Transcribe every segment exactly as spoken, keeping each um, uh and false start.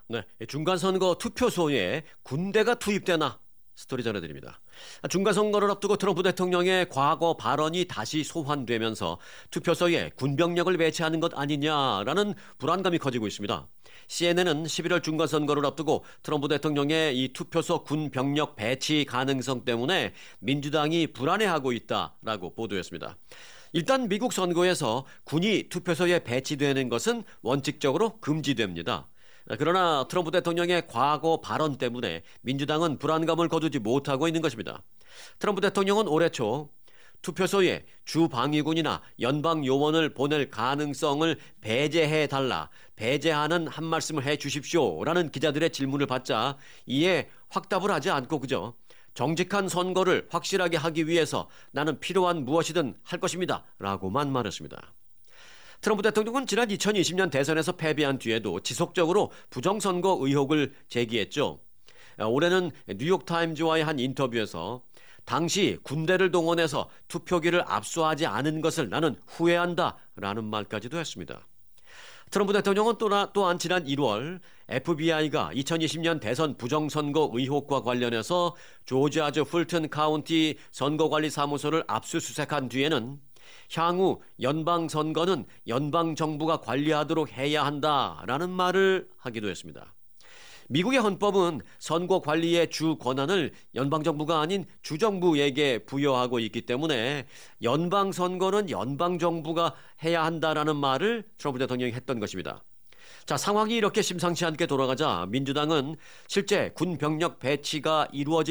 네, 중간선거 투표소에 군대가 투입되나 스토리 전해드립니다. 중간선거를 앞두고 트럼프 대통령의 과거 발언이 다시 소환되면서 투표소에 군병력을 배치하는 것 아니냐라는 불안감이 커지고 있습니다. 씨엔엔은 십일월 중간선거를 앞두고 트럼프 대통령의 이 투표소 군병력 배치 가능성 때문에 민주당이 불안해하고 있다라고 보도했습니다. 일단 미국 선거에서 군이 투표소에 배치되는 것은 원칙적으로 금지됩니다. 그러나 트럼프 대통령의 과거 발언 때문에 민주당은 불안감을 거두지 못하고 있는 것입니다. 트럼프 대통령은 올해 초 투표소에 주방위군이나 연방요원을 보낼 가능성을 배제해달라, 배제하는 한 말씀을 해 주십시오라는 기자들의 질문을 받자 이에 확답을 하지 않고 그저 정직한 선거를 확실하게 하기 위해서 나는 필요한 무엇이든 할 것입니다 라고만 말했습니다. 트럼프 대통령은 지난 이천이십 년 대선에서 패배한 뒤에도 지속적으로 부정선거 의혹을 제기했죠. 올해는 뉴욕타임즈와의 한 인터뷰에서 당시 군대를 동원해서 투표기를 압수하지 않은 것을 나는 후회한다라는 말까지도 했습니다. 트럼프 대통령은 또한 지난 일월 에프비아이가 이천이십 년 대선 부정선거 의혹과 관련해서 조지아주 풀튼 카운티 선거관리사무소를 압수수색한 뒤에는 향후 연방선거는 연방정부가 관리하도록 해야 한다라는 말을 하기도 했습니다. 미국의 헌법은 선거 관리의 주 권한을 연방정부가 아닌 주정부에게 부여하고 있기 때문에 연방선거는 연방정부가 해야 한다라는 말을 트럼프 대통령이 했던 것입니다. 자, 상황이 이렇게 심상치 않게 돌아가자 민주당은 실제 군병력 배치가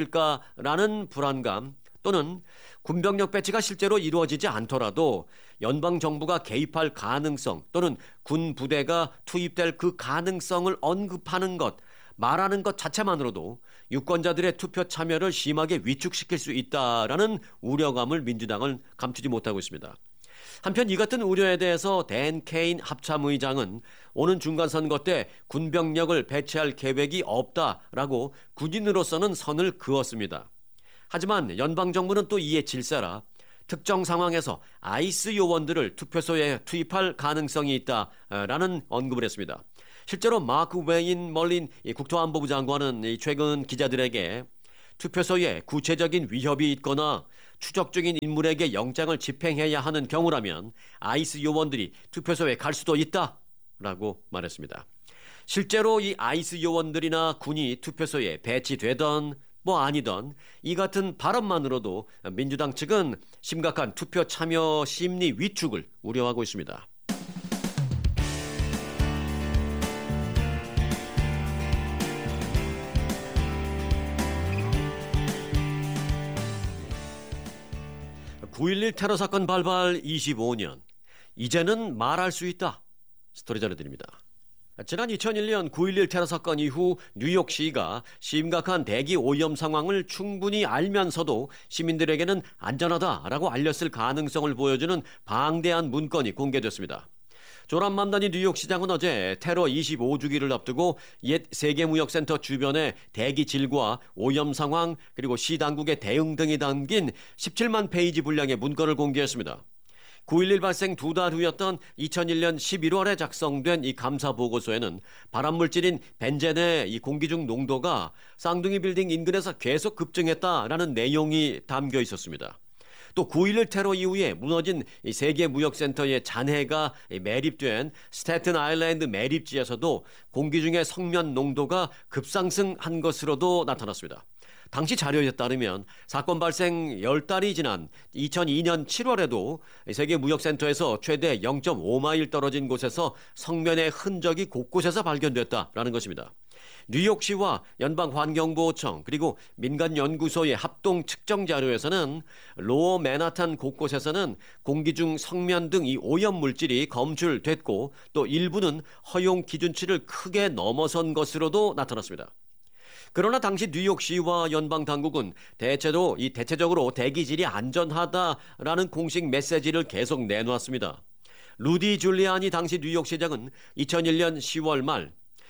이루어질까라는 불안감 또는 군병력 배치가 실제로 이루어지지 않더라도 연방정부가 개입할 가능성 또는 군부대가 투입될 그 가능성을 언급하는 것, 말하는 것 자체만으로도 유권자들의 투표 참여를 심하게 위축시킬 수 있다라는 우려감을 민주당은 감추지 못하고 있습니다. 한편 이 같은 우려에 대해서 댄 케인 합참의장은 오는 중간선거 때 군병력을 배치할 계획이 없다라고 군인으로서는 선을 그었습니다. 하지만 연방정부는 또 이에 질세라 특정 상황에서 아이스 요원들을 투표소에 투입할 가능성이 있다라는 언급을 했습니다. 실제로 마크 웨인 멀린 국토안보부 장관은 최근 기자들에게 투표소에 구체적인 위협이 있거나 추적 중인 인물에게 영장을 집행해야 하는 경우라면 아이스 요원들이 투표소에 갈 수도 있다라고 말했습니다. 실제로 이 아이스 요원들이나 군이 투표소에 배치되던 뭐 아니던 이 같은 발언만으로도 민주당 측은 심각한 투표 참여 심리 위축을 우려하고 있습니다. 구일일 테러 사건 발발 이십오 년, 이제는 말할 수 있다. 스토리 전해드립니다. 지난 이천일 년 구일일 테러 사건 이후 뉴욕시가 심각한 대기 오염 상황을 충분히 알면서도 시민들에게는 안전하다라고 알렸을 가능성을 보여주는 방대한 문건이 공개됐습니다. 조란 맘다니 뉴욕시장은 어제 테러 이십오 주기를 앞두고 옛 세계무역센터 주변의 대기 질과 오염 상황 그리고 시 당국의 대응 등이 담긴 십칠만 페이지 분량의 문건을 공개했습니다. 구일일 발생 두 달 후였던 이천일 년 십일월에 작성된 이 감사 보고서에는 발암물질인 벤젠의 이 공기 중 농도가 쌍둥이 빌딩 인근에서 계속 급증했다라는 내용이 담겨 있었습니다. 또 구일일 테러 이후에 무너진 세계무역센터의 잔해가 매립된 스태튼 아일랜드 매립지에서도 공기 중의 성면 농도가 급상승한 것으로도 나타났습니다. 당시 자료에 따르면 사건 발생 열 달이 지난 이천이 년 칠월에도 세계무역센터에서 최대 영 점 오 마일 떨어진 곳에서 성면의 흔적이 곳곳에서 발견됐다라는 것입니다. 뉴욕시와 연방환경보호청 그리고 민간연구소의 합동 측정 자료에서는 로어 맨하탄 곳곳에서는 공기 중 성면 등 이 오염물질이 검출됐고 또 일부는 허용 기준치를 크게 넘어선 것으로도 나타났습니다. 그러나 당시 뉴욕시와 연방당국은 대체로 이 대체적으로 대기질이 안전하다라는 공식 메시지를 계속 내놓았습니다. 루디 줄리아니 당시 뉴욕시장은 이천일 년 시월 말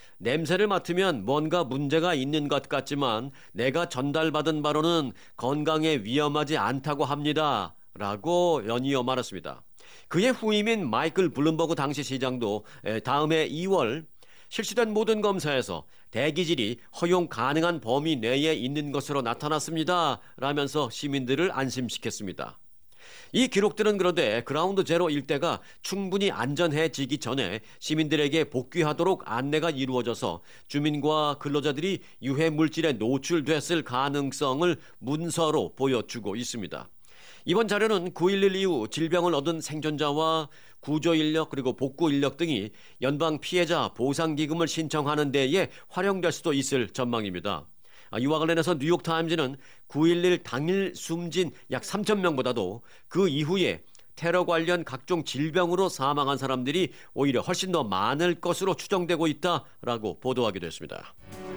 냄새를 맡으면 뭔가 문제가 있는 것 같지만 내가 전달받은 바로는 건강에 위험하지 않다고 합니다. 라고 연이어 말했습니다. 그의 후임인 마이클 블룸버그 당시 시장도 다음해 이월 실시된 모든 검사에서 대기질이 허용 가능한 범위 내에 있는 것으로 나타났습니다. 라면서 시민들을 안심시켰습니다. 이 기록들은 그런데 그라운드 제로 일대가 충분히 안전해지기 전에 시민들에게 복귀하도록 안내가 이루어져서 주민과 근로자들이 유해 물질에 노출됐을 가능성을 문서로 보여주고 있습니다. 이번 자료는 구일일 이후 질병을 얻은 생존자와 구조 인력 그리고 복구 인력 등이 연방 피해자 보상기금을 신청하는 데에 활용될 수도 있을 전망입니다. 이와 관련해서 뉴욕타임즈는 구일일 당일 숨진 약 삼천 명보다도 그 이후에 테러 관련 각종 질병으로 사망한 사람들이 오히려 훨씬 더 많을 것으로 추정되고 있다라고 보도하기도 했습니다.